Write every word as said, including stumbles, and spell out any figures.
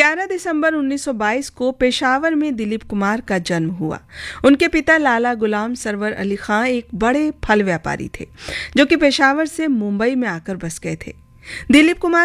ग्यारह दिसंबर उन्नीस सौ बाईस को पेशावर में दिलीप कुमार का जन्म हुआ। उनके पिता लाला गुलाम सरवर अली खां एक बड़े फल व्यापारी थे, जो कि पेशावर से मुंबई में आकर बस गए थे। दिलीप कुमार